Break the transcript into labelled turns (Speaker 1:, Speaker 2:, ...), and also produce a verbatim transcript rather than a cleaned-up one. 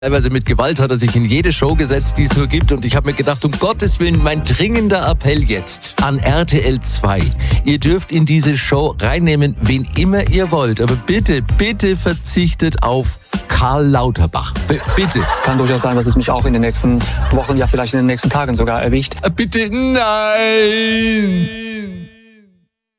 Speaker 1: Teilweise mit Gewalt hat er sich in jede Show gesetzt, die es nur gibt. Und ich habe mir gedacht, um Gottes Willen, mein dringender Appell jetzt an R T L zwei. Ihr dürft in diese Show reinnehmen, wen immer ihr wollt. Aber bitte, bitte verzichtet auf Karl Lauterbach. B- bitte.
Speaker 2: Kann durchaus sein, dass es mich auch in den nächsten Wochen, ja vielleicht in den nächsten Tagen sogar erwischt.
Speaker 1: Bitte nein!